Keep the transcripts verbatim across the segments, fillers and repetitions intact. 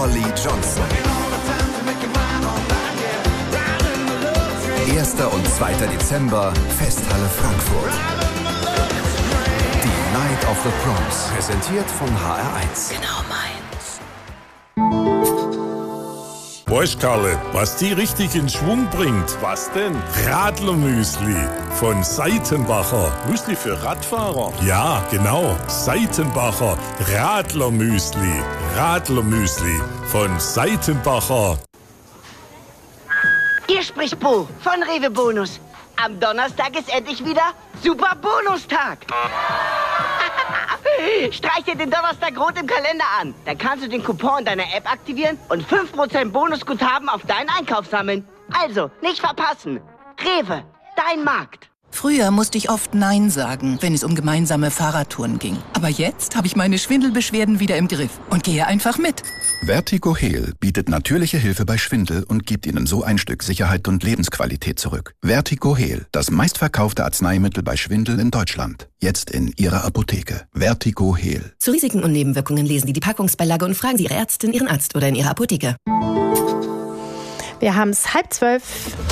Olli Johnson. erster und zweiter Dezember, Festhalle Frankfurt. Die Night of the Proms, präsentiert von H R eins. Genau meins. Weißt Karle, was die richtig in Schwung bringt? Was denn? Radlermüsli von Seitenbacher. Müsli für Radfahrer? Ja, genau. Seitenbacher Radlermüsli. Radlermüsli von Seitenbacher. Hier spricht Bo von Rewe Bonus. Am Donnerstag ist endlich wieder Super Bonustag. Streich dir den Donnerstag rot im Kalender an. Dann kannst du den Coupon in deiner App aktivieren und fünf Prozent Bonusguthaben auf deinen Einkauf sammeln. Also, nicht verpassen. Rewe, dein Markt. Früher musste ich oft Nein sagen, wenn es um gemeinsame Fahrradtouren ging. Aber jetzt habe ich meine Schwindelbeschwerden wieder im Griff und gehe einfach mit. Vertigo Heal bietet natürliche Hilfe bei Schwindel und gibt Ihnen so ein Stück Sicherheit und Lebensqualität zurück. Vertigo Heal, das meistverkaufte Arzneimittel bei Schwindel in Deutschland. Jetzt in Ihrer Apotheke. Vertigo Heal. Zu Risiken und Nebenwirkungen lesen Sie die Packungsbeilage und fragen Sie Ihre Ärztin, Ihren Arzt oder in Ihrer Apotheke. Wir haben es halb zwölf.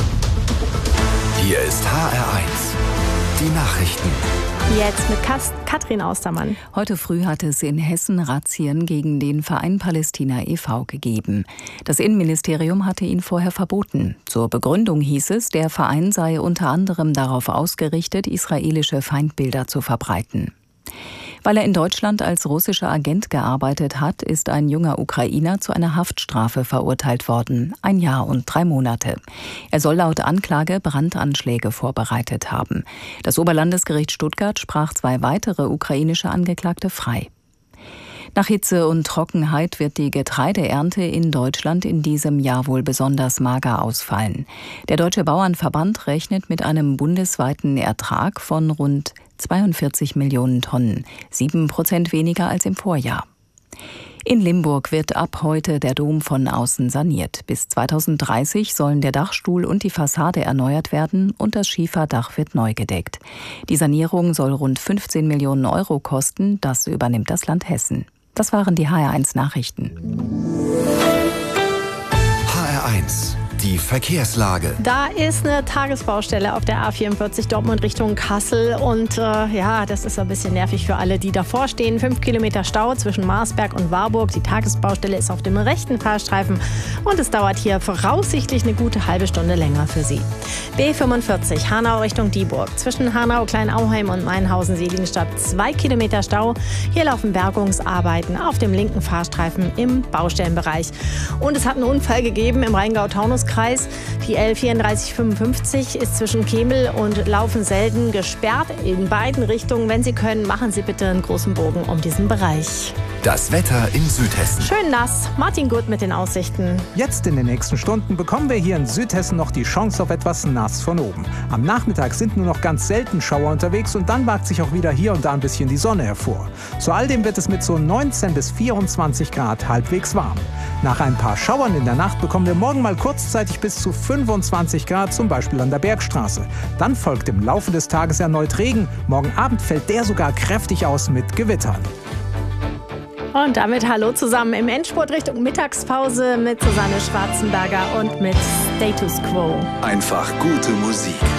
Hier ist H R eins. Die Nachrichten. Jetzt mit Kat- Katrin Austermann. Heute früh hat es in Hessen Razzien gegen den Verein Palästina e V gegeben. Das Innenministerium hatte ihn vorher verboten. Zur Begründung hieß es, der Verein sei unter anderem darauf ausgerichtet, israelische Feindbilder zu verbreiten. Weil er in Deutschland als russischer Agent gearbeitet hat, ist ein junger Ukrainer zu einer Haftstrafe verurteilt worden. Ein Jahr und drei Monate. Er soll laut Anklage Brandanschläge vorbereitet haben. Das Oberlandesgericht Stuttgart sprach zwei weitere ukrainische Angeklagte frei. Nach Hitze und Trockenheit wird die Getreideernte in Deutschland in diesem Jahr wohl besonders mager ausfallen. Der Deutsche Bauernverband rechnet mit einem bundesweiten Ertrag von rund zweiundvierzig Millionen Tonnen, sieben Prozent weniger als im Vorjahr. In Limburg wird ab heute der Dom von außen saniert. Bis zweitausenddreißig sollen der Dachstuhl und die Fassade erneuert werden und das Schieferdach wird neu gedeckt. Die Sanierung soll rund fünfzehn Millionen Euro kosten, das übernimmt das Land Hessen. Das waren die H R eins Nachrichten. H R eins. Die Verkehrslage. Da ist eine Tagesbaustelle auf der A vierundvierzig Dortmund Richtung Kassel. Und äh, ja, das ist ein bisschen nervig für alle, die davor stehen. Fünf Kilometer Stau zwischen Marsberg und Warburg. Die Tagesbaustelle ist auf dem rechten Fahrstreifen. Und es dauert hier voraussichtlich eine gute halbe Stunde länger für Sie. B fünfundvierzig Hanau Richtung Dieburg. Zwischen Hanau, Kleinauheim und Mainhausen-Seligenstadt zwei Kilometer Stau. Hier laufen Bergungsarbeiten auf dem linken Fahrstreifen im Baustellenbereich. Und es hat einen Unfall gegeben im Rheingau-Taunus Kreis. Die L vierunddreißig fünfundfünfzig ist zwischen Kemel und Laufen-Selden gesperrt in beiden Richtungen. Wenn Sie können, machen Sie bitte einen großen Bogen um diesen Bereich. Das Wetter in Südhessen. Schön nass. Martin Gut mit den Aussichten. Jetzt in den nächsten Stunden bekommen wir hier in Südhessen noch die Chance auf etwas nass von oben. Am Nachmittag sind nur noch ganz selten Schauer unterwegs und dann wagt sich auch wieder hier und da ein bisschen die Sonne hervor. Zu all dem wird es mit so neunzehn bis vierundzwanzig Grad halbwegs warm. Nach ein paar Schauern in der Nacht bekommen wir morgen mal kurzzeitig bis zu fünfundzwanzig Grad, zum Beispiel an der Bergstraße. Dann folgt im Laufe des Tages erneut Regen. Morgen Abend fällt der sogar kräftig aus mit Gewittern. Und damit hallo zusammen im Endspurt Richtung Mittagspause mit Susanne Schwarzenberger und mit Status Quo. Einfach gute Musik.